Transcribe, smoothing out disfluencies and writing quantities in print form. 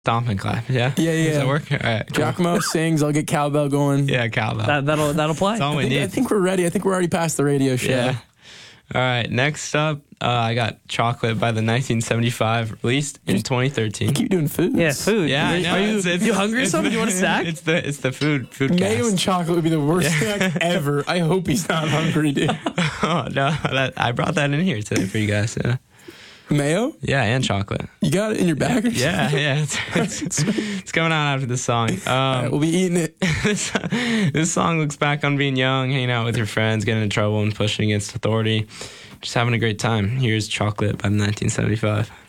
Stomp and clap, yeah? Yeah. Does that work? All right, cool. Giacomo sings. I'll get cowbell going. Yeah, cowbell. That'll play. That's all we I need. think we're ready. I think we're already past the radio show. Yeah. All right, next up, I got Chocolate by the 1975, released in 2013. You keep doing food. Yeah, food. Yeah, I know. Are you hungry or it's- something? You want a snack? It's the food Mayo cast. and chocolate would be the worst snack ever. I hope he's not hungry, dude. Oh, no, I brought that in here today for you guys. Yeah, Mayo? yeah, and chocolate. You got it in your bag? Yeah, it's coming out after this song. All right, we'll be eating it. This song looks back on being young, hanging out with your friends, getting in trouble and pushing against authority. Just having a great time. Here's Chocolate by 1975.